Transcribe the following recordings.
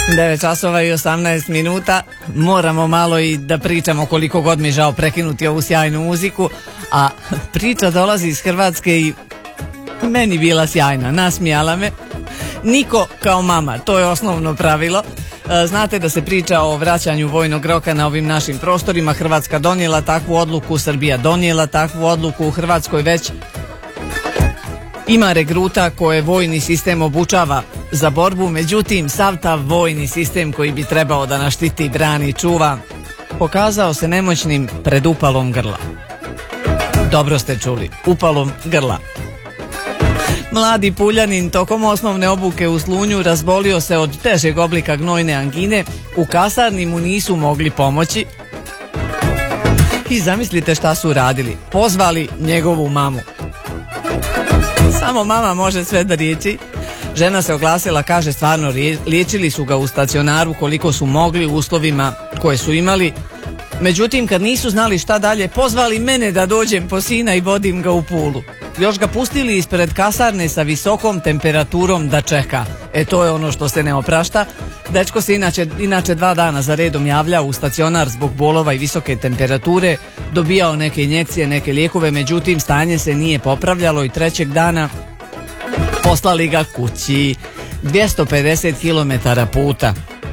9 časova i 18 minuta. Moramo malo i da pričamo, koliko god mi žao prekinuti ovu sjajnu muziku. A priča dolazi iz Hrvatske i meni bila sjajna, nasmijala me. Niko kao mama, to je osnovno pravilo. Znate da se priča o vraćanju vojnog roka na ovim našim prostorima. Hrvatska donijela takvu odluku, Srbija donijela takvu odluku. U Hrvatskoj već ima regruta koje vojni sistem obučava za borbu, međutim sav ta vojni sistem koji bi trebao da nas štiti, brani, čuva, pokazao se nemoćnim pred upalom grla. Dobro ste čuli, upalom grla. Mladi Puljanin tokom osnovne obuke u Slunju razbolio se od težeg oblika gnojne angine. U kasarni mu nisu mogli pomoći i zamislite šta su radili, pozvali njegovu mamu. Samo mama može sve da riječi. Žena se oglasila, kaže stvarno liječili su ga u stacionaru koliko su mogli u uslovima koje su imali. Međutim, kad nisu znali šta dalje, pozvali mene da dođem po sina i vodim ga u Pulu. Još ga pustili ispred kasarne sa visokom temperaturom da čeka. To je ono što se ne oprašta. Dečko se inače 2 dana za redom javljao u stacionar zbog bolova i visoke temperature, dobijao neke injekcije, neke lijekove, međutim stanje se nije popravljalo i 3. dana poslali ga kući, 250 km puta.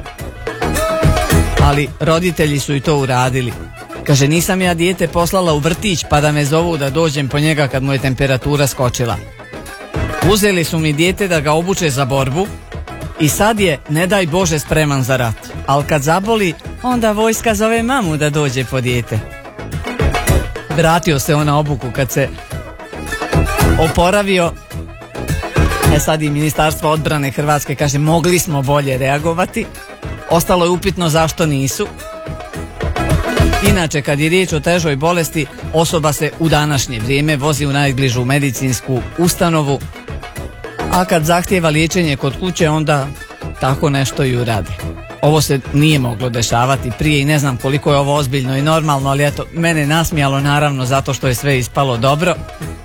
Ali roditelji su i to uradili. Kaže, nisam ja dijete poslala u vrtić pa da me zovu da dođem po njega kad mu je temperatura skočila. Uzeli su mi dijete da ga obuče za borbu i sad je, ne daj Bože, spreman za rat. Ali kad zaboli, onda vojska zove mamu da dođe po dijete. Vratio se on na obuku kad se oporavio. Sad i Ministarstvo odbrane Hrvatske kaže, mogli smo bolje reagovati. Ostalo je upitno zašto nisu. Inače, kad je riječ o težoj bolesti, osoba se u današnje vrijeme vozi u najbližu medicinsku ustanovu, a kad zahtijeva liječenje kod kuće, onda tako nešto i uradi. Ovo se nije moglo dešavati prije i ne znam koliko je ovo ozbiljno i normalno, ali eto, mene nasmijalo naravno zato što je sve ispalo dobro.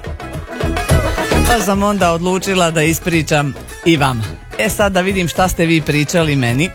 Pa sam onda odlučila da ispričam i vama. Sad da vidim šta ste vi pričali meni.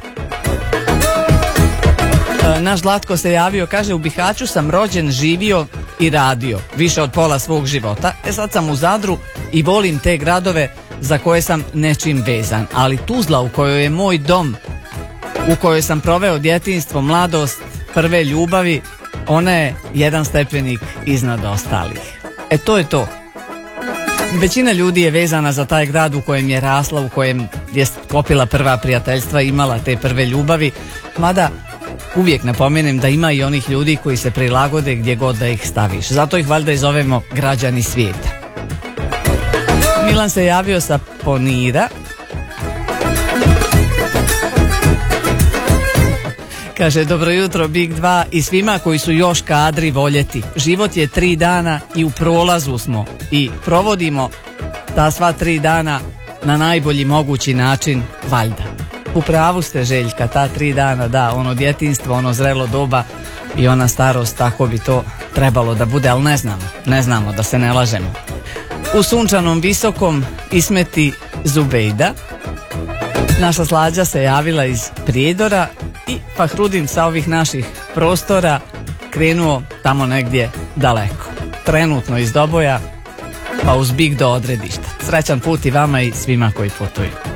Naš Zlatko se javio, kaže, u Bihaću sam rođen, živio i radio više od pola svog života. Sad sam u Zadru i volim te gradove za koje sam nečim vezan. Ali Tuzla, u kojoj je moj dom, u kojoj sam proveo djetinjstvo, mladost, prve ljubavi, ona je jedan stepenik iznad ostalih. To je to. Većina ljudi je vezana za taj grad u kojem je rasla, u kojem je sklopila prva prijateljstva, imala te prve ljubavi, mada uvijek napomenem da ima i onih ljudi koji se prilagode gdje god da ih staviš. Zato ih valjda i zovemo građani svijeta. Milan se javio sa Ponira. Kaže, dobro jutro Big 2 i svima koji su još kadri voljeti. Život je 3 dana i u prolazu smo i provodimo ta sva 3 dana na najbolji mogući način, valjda. U pravu ste, Željka, ta 3 dana, da, ono djetinjstvo, ono zrelo doba i ona starost, tako bi to trebalo da bude, ali ne znamo, da se ne lažemo. U sunčanom Visokom Ismeti Zubejda. Naša Slađa se javila iz Prijedora i Fahrudin sa ovih naših prostora krenuo tamo negdje daleko. Trenutno iz Doboja pa uz Big do odredišta. Srećan put i vama i svima koji putuju.